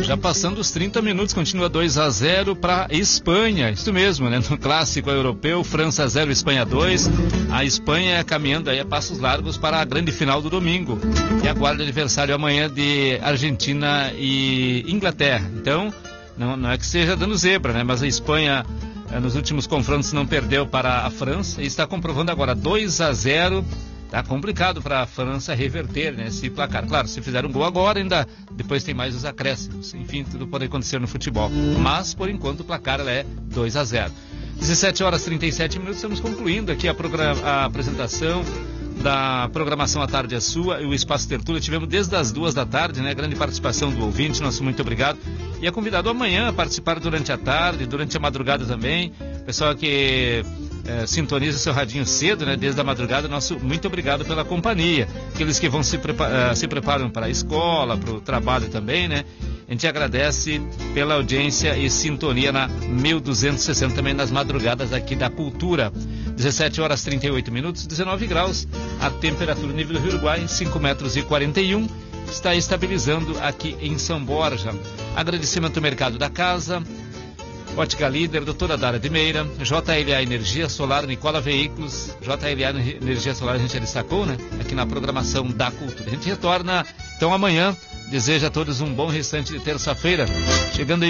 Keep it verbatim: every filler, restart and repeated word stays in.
Já passando os trinta minutos, continua dois a zero para Espanha, isso mesmo, né? No clássico europeu, França zero, Espanha dois. A Espanha caminhando aí a passos largos para a grande final do domingo. E aguarda aniversário amanhã de Argentina e Inglaterra. Então, não, não é que seja dando zebra, né? Mas a Espanha, nos últimos confrontos, não perdeu para a França e está comprovando agora dois a zero. Tá complicado para a França reverter, né, esse placar. Claro, se fizer um gol agora, ainda depois tem mais os acréscimos. Enfim, tudo pode acontecer no futebol. Mas, por enquanto, o placar é dois a zero. dezessete horas e trinta e sete minutos, estamos concluindo aqui a, a apresentação da programação à tarde é sua e o Espaço Tertúlia. Tivemos desde as duas da tarde, né, grande participação do ouvinte, nosso muito obrigado. E é convidado amanhã a participar durante a tarde, durante a madrugada também. Pessoal que é, sintoniza o seu radinho cedo, né, desde a madrugada, nosso muito obrigado pela companhia. Aqueles que vão se, prepa- se preparam para a escola, para o trabalho também, né? A gente agradece pela audiência e sintonia na mil duzentos e sessenta, também nas madrugadas aqui da Cultura. dezessete horas e trinta e oito minutos, dezenove graus, a temperatura no nível do Rio Uruguai, cinco metros e quarenta e um, está estabilizando aqui em São Borja. Agradecimento ao Mercado da Casa, Ótica Líder, Doutora Dara de Meira, J L A Energia Solar, Nicola Veículos, J L A Energia Solar, a gente já destacou, né? Aqui na programação da Cultura. A gente retorna, então, amanhã. Desejo a todos um bom restante de terça-feira. Chegando aí